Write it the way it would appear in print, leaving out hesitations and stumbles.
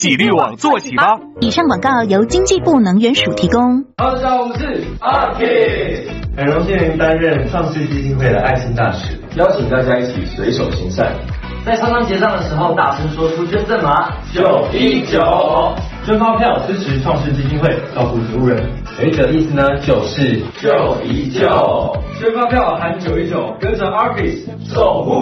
几率网做起吧！ 以上广告由经济部能源署提供。 大家好，我们是阿 K， 很荣幸担任创世基金会的爱心大使， 邀请大家一起随手行善， 在超商结账的时候大声说出捐赠码 919， 捐发票支持创世基金会，照顾植物人。有一个意思呢，就是 919，捐发票喊919，跟着阿 K 守护。